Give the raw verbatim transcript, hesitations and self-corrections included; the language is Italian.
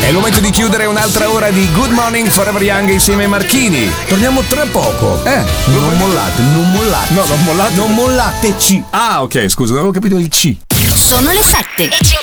È il momento di chiudere un'altra ora di Good Morning Forever Young insieme ai Marchini. Torniamo tra poco. Eh, non mollate, non mollate. No, non mollate. Non mollate C. Ah, ok, scusa, non avevo capito il C. Sono le sette e